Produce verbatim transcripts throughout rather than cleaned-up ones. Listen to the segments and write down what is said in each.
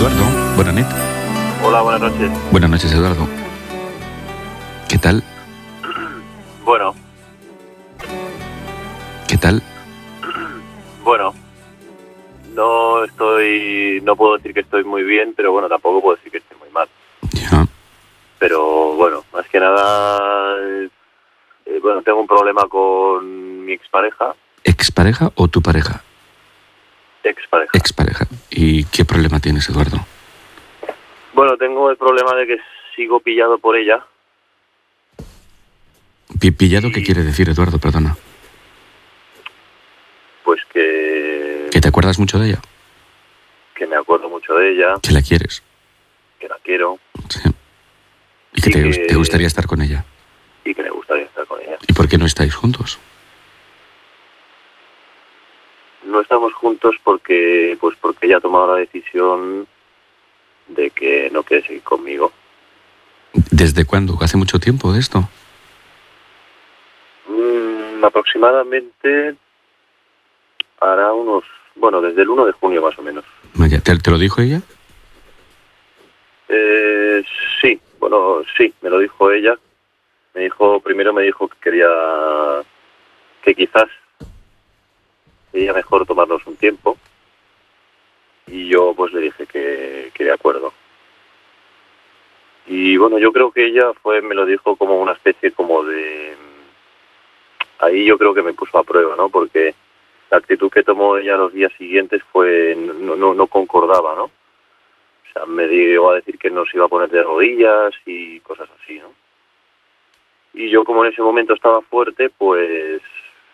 Eduardo, buenas noches. Hola, buenas noches. Buenas noches, Eduardo. ¿Qué tal? Bueno. ¿Qué tal? Bueno. No estoy... No puedo decir que estoy muy bien, pero bueno, tampoco puedo decir que estoy muy mal. Ya. Pero bueno, más que nada... Eh, bueno, tengo un problema con mi expareja. ¿Expareja o tu pareja? Expareja. Expareja. ¿Y qué problema tienes, Eduardo? Bueno, tengo el problema de que sigo pillado por ella. Pi- ¿Pillado y... qué quiere decir, Eduardo? Perdona. Pues que... ¿Que te acuerdas mucho de ella? Que me acuerdo mucho de ella. ¿Que la quieres? Que la quiero. Sí. ¿Y que, y te, que... te gustaría estar con ella? Y que me gustaría estar con ella. ¿Y por qué no estáis juntos? No estamos juntos porque pues porque ella ha tomado la decisión de que no quiere seguir conmigo. ¿Desde cuándo? ¿Hace mucho tiempo de esto? Mm, aproximadamente hará unos... Bueno, desde el uno de junio más o menos. Vaya, ¿te, te lo dijo ella? Eh, sí, bueno, sí, me lo dijo ella. Me dijo, primero me dijo que quería... que quizás sería mejor tomarnos un tiempo. Y yo pues le dije que, que de acuerdo. Y bueno, yo creo que ella fue, me lo dijo como una especie como de... Ahí yo creo que me puso a prueba, ¿no? Porque la actitud que tomó ella los días siguientes fue... no, no, no concordaba, ¿no? O sea, me llegó a decir que no se iba a poner de rodillas y cosas así, ¿no? Y yo como en ese momento estaba fuerte, pues...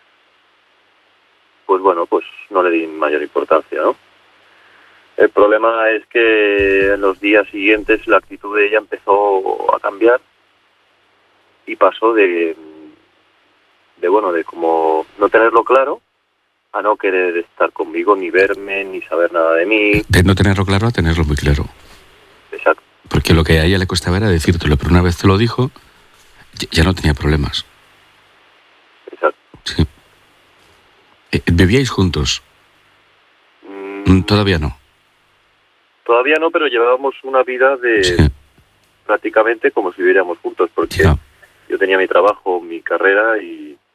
Pues bueno, pues no le di mayor importancia, ¿no? El problema es que en los días siguientes la actitud de ella empezó a cambiar y pasó de, de bueno, de como no tenerlo claro a no querer estar conmigo, ni verme, ni saber nada de mí. De no tenerlo claro a tenerlo muy claro. Exacto. Porque lo que a ella le costaba era decírtelo, pero una vez te lo dijo, ya, ya no tenía problemas. Exacto. Sí. Eh, ¿Vivíais juntos? Mm, Todavía no. Todavía no, pero llevábamos una vida de Sí. prácticamente como si viviéramos juntos, porque Ya. yo tenía mi trabajo, mi carrera y,